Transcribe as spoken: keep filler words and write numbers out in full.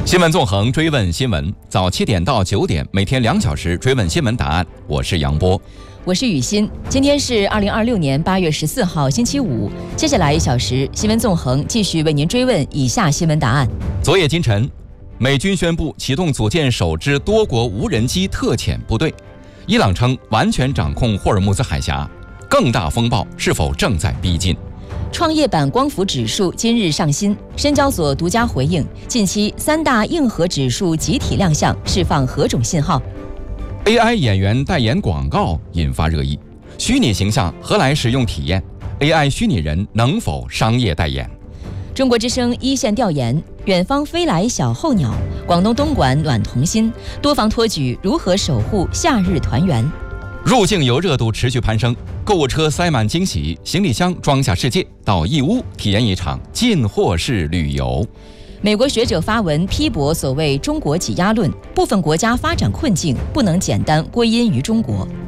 新闻纵横，追问新闻，早七点到九点，每天两小时追问新闻答案。我是杨波， 我是雨欣。今天是二零二六年八月十四号，星期五。接下来一小时，新闻纵横继续为您追问以下新闻答案。 昨夜今晨，美军宣布启动组建首支多国无人机特遣部队。伊朗称完全掌控霍尔木兹海峡，更大风暴是否正在逼近？ 创业板光伏指数今日上新，深交所独家回应，近期三大硬核指数集体亮相，释放何种信号？ A I 演员代言广告引发热议，虚拟形象何来使用体验？ A I 虚拟人能否商业代言？ 中国之声一线调研，远方飞来小候鸟，广东东莞暖童心，多方托举如何守护夏日团圆？ 入境游热度持续攀升，购物车塞满惊喜，行李箱装下世界，到义乌体验一场进货式旅游。 美国学者发文批驳所谓中国挤压论，部分国家发展困境不能简单归因于中国。